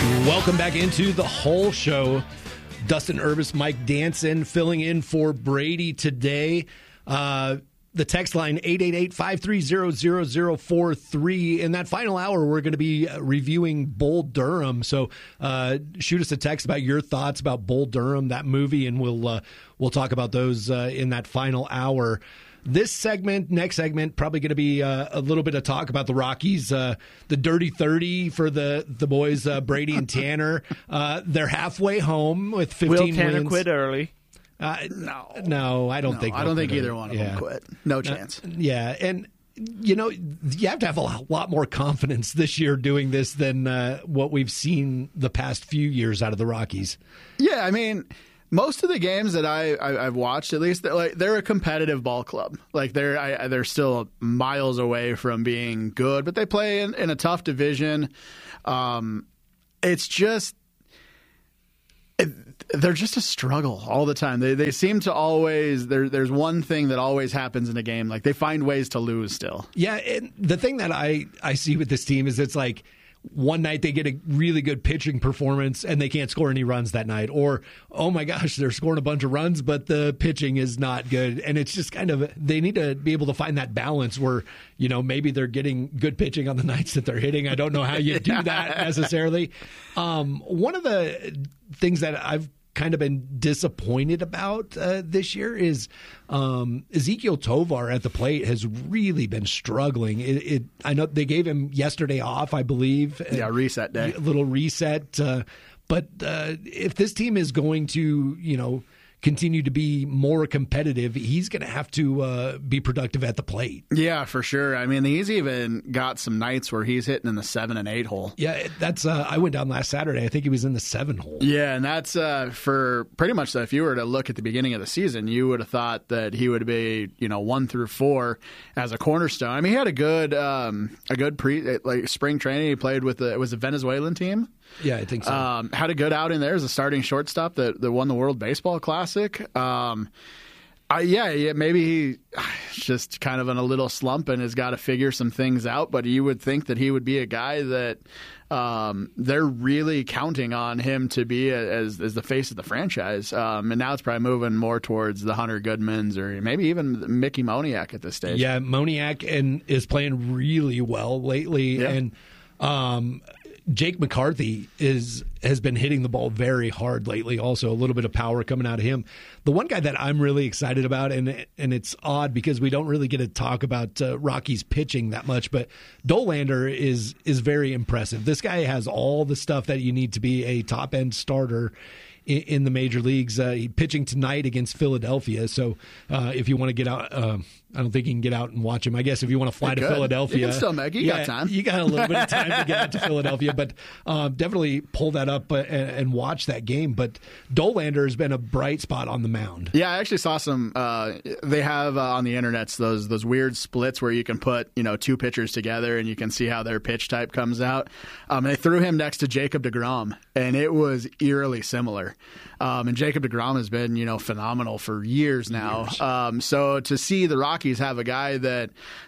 Welcome back into the whole show. Dustin Urbis, Mike Danson filling in for Brady today. The text line 888-530-0043. In that final hour, we're going to be reviewing Bull Durham. So shoot us a text about your thoughts about Bull Durham, that movie, and we'll talk about those in that final hour. This segment, next segment, probably going to be a little bit of talk about the Rockies, the Dirty 30 for the boys, Brady and Tanner. They're halfway home with 15 wins. Will Tanner quit early? No, I don't think. I don't think either one of them quit. No chance. Yeah, and you have to have a lot more confidence this year doing this than what we've seen the past few years out of the Rockies. Yeah, I mean, most of the games that I've watched, at least, they're a competitive ball club. Like they're still miles away from being good, but they play in a tough division. It's just they're just a struggle all the time. They seem to always there's one thing that always happens in a game. Like they find ways to lose still. Yeah, and the thing that I see with this team is it's like, one night they get a really good pitching performance and they can't score any runs that night. Or, oh my gosh, they're scoring a bunch of runs, but the pitching is not good. And it's just kind of, they need to be able to find that balance where, maybe they're getting good pitching on the nights that they're hitting. I don't know how you do that necessarily. One of the things that I've kind of been disappointed about this year is Ezequiel Tovar at the plate has really been struggling. I know they gave him yesterday off, I believe. Yeah, reset day. A little reset. But if this team is going to, continue to be more competitive, he's going to have to be productive at the plate. Yeah, for sure. I mean, he's even got some nights where he's hitting in the 7 and 8 hole. Yeah, that's. I went down last Saturday. I think he was in the 7 hole. Yeah, and that's for pretty much if you were to look at the beginning of the season, you would have thought that he would be 1 through 4 as a cornerstone. I mean, he had a good spring training. He played with it was a Venezuelan team. Yeah, I think so. Had a good outing there as a starting shortstop that won the World Baseball Classic. Maybe he's just kind of in a little slump and has got to figure some things out. But you would think that he would be a guy that they're really counting on him to be as the face of the franchise. And now it's probably moving more towards the Hunter Goodmans or maybe even Mickey Moniak at this stage. Yeah, Moniak is playing really well lately. Yeah. And Jake McCarthy has been hitting the ball very hard lately. Also, a little bit of power coming out of him. The one guy that I'm really excited about, and it's odd because we don't really get to talk about Rockies pitching that much, but Dollander is very impressive. This guy has all the stuff that you need to be a top end starter in the major leagues. He's pitching tonight against Philadelphia. So if you want to get out, I don't think you can get out and watch him. I guess if you want to fly to Philadelphia. You can still make it. You got time. You got a little bit of time to get out to Philadelphia. But definitely pull that up and watch that game. But Dollander has been a bright spot on the mound. Yeah, I actually saw some. They have on the internet those weird splits where you can put 2 pitchers together and you can see how their pitch type comes out. They threw him next to Jacob deGrom, and it was eerily similar. And Jacob deGrom has been phenomenal for years now. So to see the Rockies have a guy that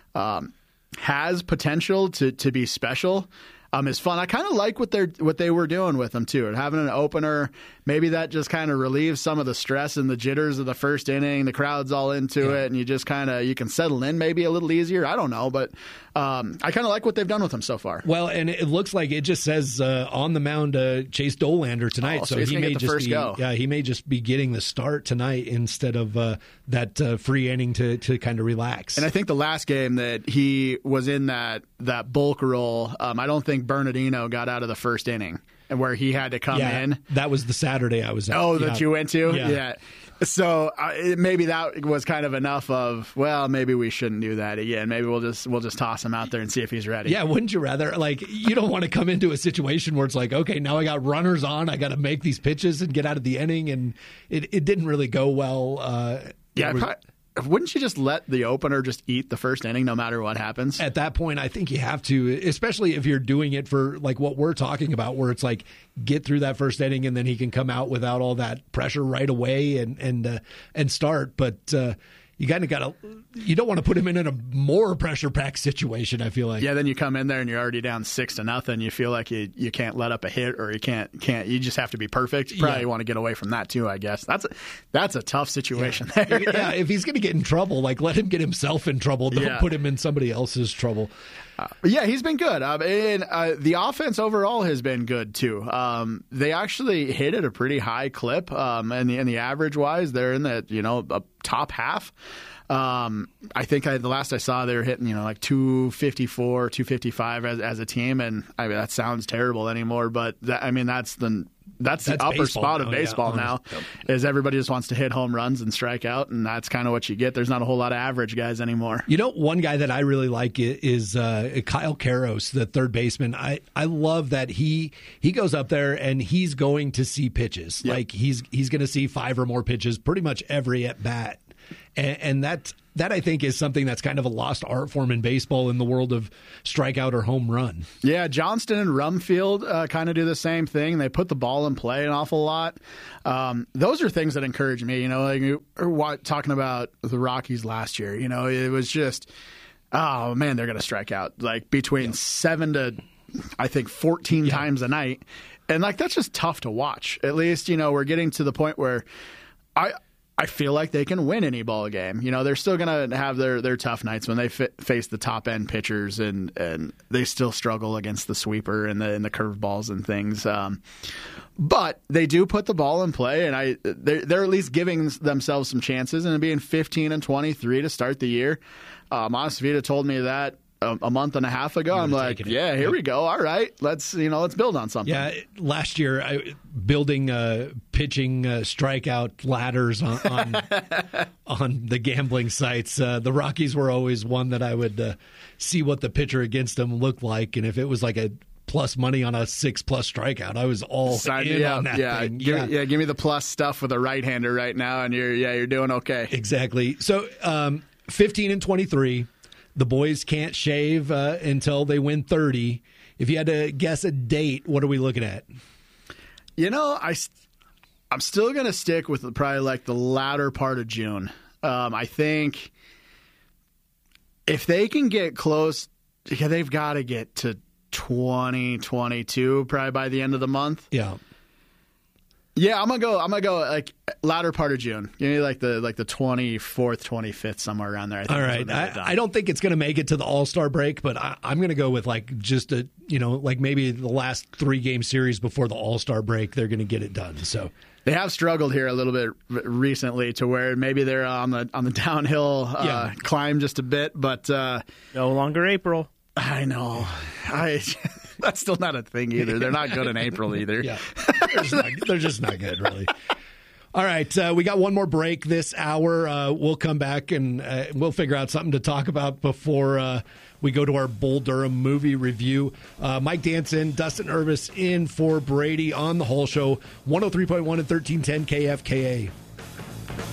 has potential to be special is fun. I kind of like what they were doing with him too, and having an opener. Maybe that just kind of relieves some of the stress and the jitters of the first inning. The crowd's all into it, and you just you can settle in maybe a little easier. I don't know, but I kind of like what they've done with him so far. Well, and it looks like it just says on the mound Chase Dollander tonight, so he may just he may just be getting the start tonight instead of that free inning to kind of relax. And I think the last game that he was in that bulk role, I don't think Bernardino got out of the first inning. And where he had to come in. That was the Saturday I was at. Oh, that you went to? Yeah. So maybe that was kind of enough of, well, maybe we shouldn't do that again. Maybe we'll just toss him out there and see if he's ready. Yeah, wouldn't you rather? You don't want to come into a situation where it's like, okay, now I got runners on. I got to make these pitches and get out of the inning. And it didn't really go well. Wouldn't you just let the opener just eat the first inning no matter what happens? At that point, I think you have to, especially if you're doing it for what we're talking about, where it's get through that first inning and then he can come out without all that pressure right away and start. But you kind of got to. You don't want to put him in a more pressure packed situation. I feel like. Yeah, then you come in there and you're already down 6-0. You feel like you can't let up a hit, or you can't. You just have to be perfect. You probably want to get away from that too. I guess that's a tough situation there. Yeah, if he's going to get in trouble, like let him get himself in trouble. Don't put him in somebody else's trouble. Yeah, he's been good. And the offense overall has been good, too. They actually hit at a pretty high clip. And the average wise, they're in the top half. I think the last I saw, they were hitting like 254, 255 as a team. And I mean, that sounds terrible anymore, but that's the upper spot of baseball now. Is everybody just wants to hit home runs and strike out, and that's kind of what you get. There's not a whole lot of average guys anymore. One guy that I really like is Kyle Karros, the third baseman. I love that he goes up there and he's going to see pitches. Yep. Like he's going to see 5 or more pitches pretty much every at bat, and that I think is something that's kind of a lost art form in baseball in the world of strikeout or home run. Yeah, Johnston and Rumfield kind of do the same thing. They put the ball in play an awful lot. Those are things that encourage me. Talking about the Rockies last year, it was just, oh man, they're going to strike out like between 7 to I think 14 times a night, and like that's just tough to watch. At least we're getting to the point where I feel like they can win any ball game. They're still going to have their tough nights when they face the top end pitchers, and they still struggle against the sweeper and the curveballs and things. But they do put the ball in play, and they're at least giving themselves some chances. And being 15-23 to start the year, Masavita told me that a month and a half ago. I'm like, here we go. All right, let's build on something. Yeah, last year building pitching strikeout ladders on the gambling sites. The Rockies were always one that I would see what the pitcher against them looked like, and if it was like a plus money on a 6+ strikeout, I was all in on that thing. Give me the plus stuff with a right-hander right now, and you're doing okay. Exactly. So 15-23. The boys can't shave until they win 30. If you had to guess a date, what are we looking at? I'm still going to stick with probably like the latter part of June. I think if they can get close, they've got to get to 2022 probably by the end of the month. Yeah. Yeah, I'm gonna go like latter part of June. Give me like the 24th, 25th, somewhere around there. I think. All right, I don't think it's gonna make it to the All-Star break, but I'm gonna go with like just like maybe the last 3-game series before the All-Star break. They're gonna get it done. So they have struggled here a little bit recently to where maybe they're on the downhill climb just a bit, but no longer April. I know. That's still not a thing either. They're not good in April either. Yeah, they're just not good, really. All right, we got one more break this hour. We'll come back and we'll figure out something to talk about before we go to our Bull Durham movie review. Mike Danson, Dustin Urbis in for Brady on the Whole Show, 103.1 and 1310 KFKA.